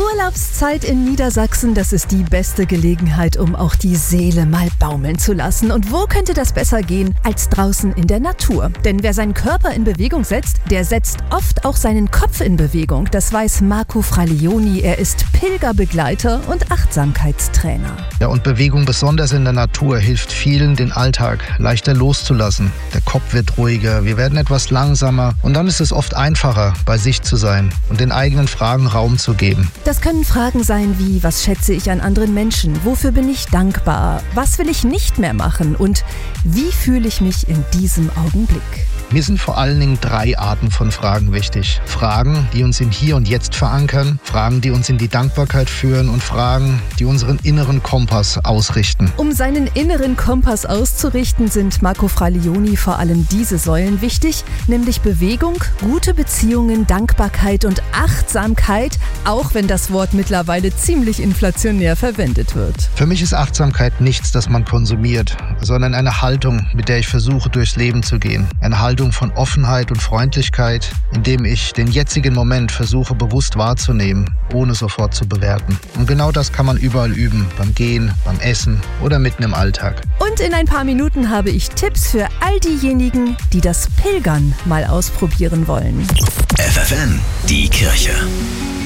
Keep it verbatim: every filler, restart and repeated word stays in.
Urlaubszeit in Niedersachsen, das ist die beste Gelegenheit, um auch die Seele mal baumeln zu lassen. Und wo könnte das besser gehen als draußen in der Natur? Denn wer seinen Körper in Bewegung setzt, der setzt oft auch seinen Kopf in Bewegung. Das weiß Marco Fralioni. Er ist Pilgerbegleiter und Achtsamkeitstrainer. Ja, und Bewegung besonders in der Natur hilft vielen, den Alltag leichter loszulassen. Der Kopf wird ruhiger, wir werden etwas langsamer und dann ist es oft einfacher, bei sich zu sein und den eigenen Fragen Raum zu geben. Das können Fragen sein wie, was schätze ich an anderen Menschen? Wofür bin ich dankbar? Was will ich nicht mehr machen? Und wie fühle ich mich in diesem Augenblick? Mir sind vor allen Dingen drei Arten von Fragen wichtig. Fragen, die uns im Hier und Jetzt verankern, Fragen, die uns in die Dankbarkeit führen und Fragen, die unseren inneren Kompass ausrichten. Um seinen inneren Kompass auszurichten, sind Marco Fralioni vor allem diese Säulen wichtig, nämlich Bewegung, gute Beziehungen, Dankbarkeit und Achtsamkeit, auch wenn das Wort mittlerweile ziemlich inflationär verwendet wird. Für mich ist Achtsamkeit nichts, das man konsumiert, sondern eine Haltung, mit der ich versuche, durchs Leben zu gehen. Eine Haltung von Offenheit und Freundlichkeit, indem ich den jetzigen Moment versuche bewusst wahrzunehmen, ohne sofort zu bewerten. Und genau das kann man überall üben, beim Gehen, beim Essen oder mitten im Alltag. Und in ein paar Minuten habe ich Tipps für all diejenigen, die das Pilgern mal ausprobieren wollen. F F N, die Kirche.